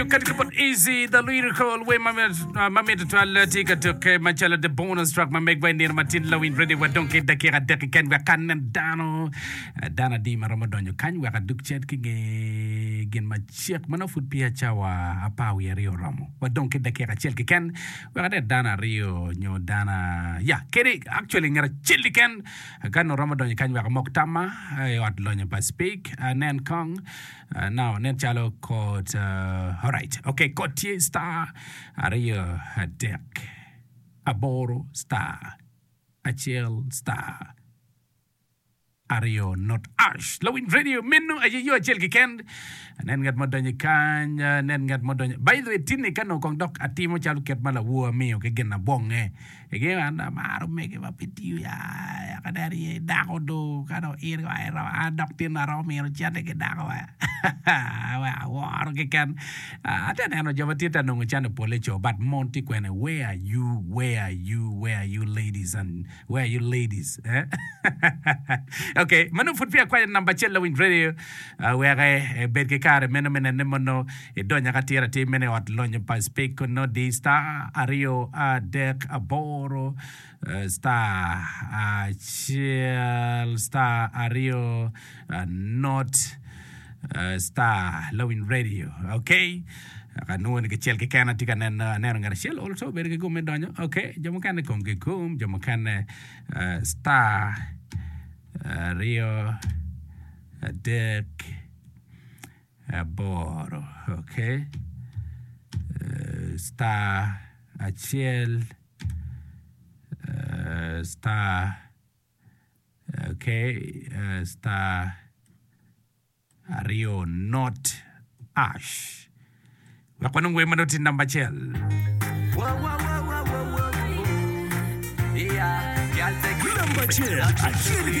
Katika pot easy the lyrical way mamit twal tika toke machala the bonus track mameg by near Martin Lawin ready wa donke dakira ken wa kan dana di maramadonyo kan wa duk chet ki gen ma chek mana foot pia chawa apa wi rio ramo wa donke dakira chel ki ken wa dana rio nyo dana ya keri actually ngara chel ken kan ramadonyo kan wa moktama wat lonyo pa speak nen kong now nen chalo called alright, okay, Cotier star, Aria Hadek, Aboro star, Achiel star, Ario not Ash, Lowin Radio, Menu, Ayo Achiel Kikend, and then got Modanya Kan, then got Modanya. By the way, Tini Kano Kong Doc, a Timo Chaluket Mala War me, okay, again a bong, again, and I'm out of make him up with you, Kadari, Dakodo, Kano, Ira, Doctin, Aromi, or Janek, Dakoa. War can I don't know Javatita no channel policho, but Monty Quene, where are you ladies and where are you ladies? Okay, Manu foot be quiet number cello in radio, where I bedkar, Menomen and Nemono, a donya catira team, many what lonja pas speak no D star, Ario, Dek, Aboro, star, Chill, star, Ario, not. Star Lowin Radio, okay? Kanuan ke chel ke kana tika nen ngara shell also berge gum medonyo, okay? Jamukan kom ke gum, jamukan star Rio Dek Boro, okay? Star Achiel star okay, star Rio not Ash. Wakonong we manoti number chel. Yeah, number chel.